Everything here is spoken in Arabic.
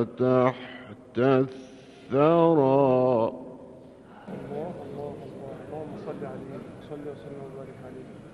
تحت الثرى. الله الله الله، اللهم صل عليه، صل وسلم وبارك عليه.